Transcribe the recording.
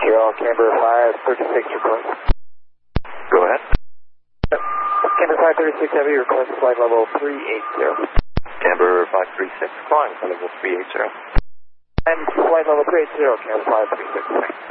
You're on Camber 536 request. Go ahead. Camber 536 Heavy, request flight level 380. Camber 536, flying for level 380. And flight level 380, Camber 536.